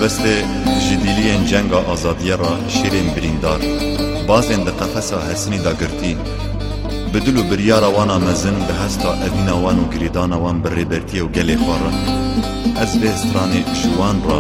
helbeste ji dîliyên cenga azadiye ra şêrên birîndar, bazên di qefesa Hesinî da girtî, bi dil û biryara wana mezin bi hesta evîna wan û girêdana wan bi rêbertiya û gelê xwe re. Ez vê stranê ji wan ra